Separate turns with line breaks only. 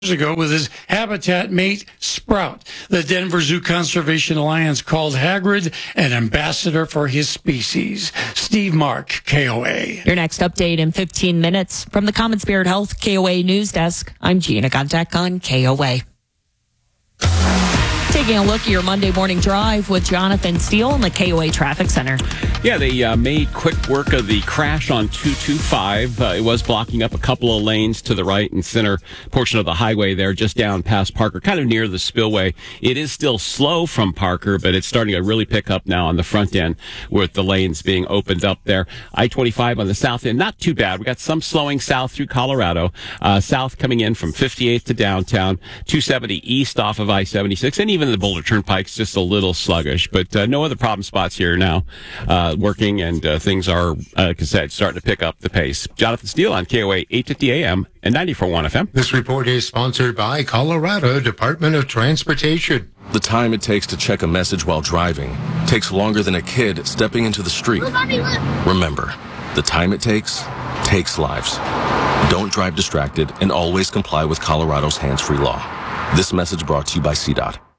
ago with his habitat mate, Sprout. The Denver Zoo Conservation Alliance called Hagrid an ambassador for his species. Steve Mark, KOA.
Your next update in 15 minutes from the Common Spirit Health KOA News Desk. I'm Gina Gontek on KOA. Taking a look at your Monday morning drive with Jonathan Steele in the KOA Traffic Center.
Yeah, they made quick work of the crash on 225. It was blocking up a couple of lanes to the right and center portion of the highway there, just down past Parker, kind of near the spillway. It is still slow from Parker, but it's starting to really pick up now on the front end with the lanes being opened up there. I-25 on the south end, not too bad. We got some slowing south through Colorado, south coming in from 58th to downtown, 270 east off of I-76, and even the Boulder Turnpike's just a little sluggish, but no other problem spots here now. Working, and things are, like I said, starting to pick up the pace. Jonathan Steele on KOA 850 AM and 94.1 FM.
This report is sponsored by Colorado Department of Transportation.
The time it takes to check a message while driving takes longer than a kid stepping into the street. Remember, the time it takes lives. Don't drive distracted and always comply with Colorado's hands-free law. This message brought to you by CDOT.